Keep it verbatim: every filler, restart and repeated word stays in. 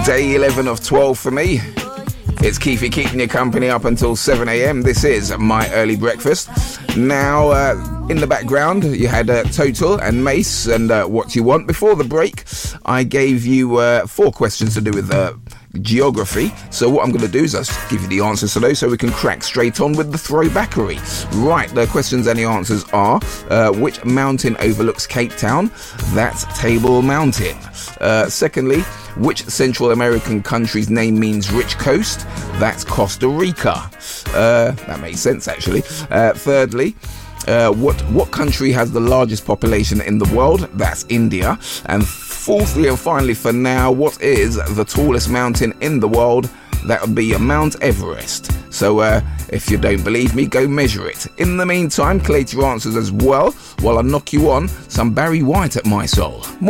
Day eleven of twelve for me. It's Keefy keeping you company up until seven a.m. This is my early breakfast. Now, uh, in the background, you had uh, Total and Mace and uh, What You Want. Before the break, I gave you uh, four questions to do with uh, geography. So what I'm going to do is I'll give you the answers to those so we can crack straight on with the throwbackery. Right, the questions and the answers are, uh, which mountain overlooks Cape Town? That's Table Mountain. Uh, secondly, which Central American country's name means rich coast? That's Costa Rica. Uh, that makes sense, actually. Uh, thirdly, uh, what what country has the largest population in the world? That's India. And fourthly and finally for now, what is the tallest mountain in the world? That would be Mount Everest. So uh, if you don't believe me, go measure it. In the meantime, collate your answers as well while I knock you on some Barry White at my soul.